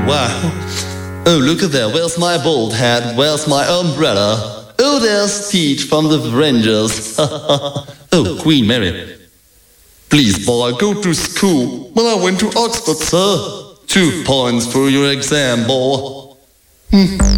wow. Oh, look at there. Where's my bald hat? Where's my umbrella? Oh, there's Teach from the Rangers. Oh, Queen Mary. Please, boy, go to school. Well, I went to Oxford, sir. 2 points for your exam, boy.